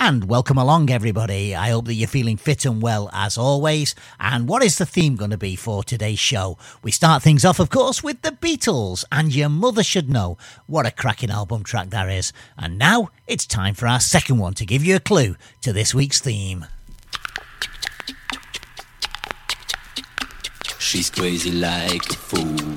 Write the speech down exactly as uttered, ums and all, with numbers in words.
And welcome along, everybody. I hope that you're feeling fit and well as always. And what is the theme going to be for today's show? We start things off, of course, with the Beatles, and Your Mother Should Know. What a cracking album track that is. And now it's time for our second one to give you a clue to this week's theme. She's crazy like a fool.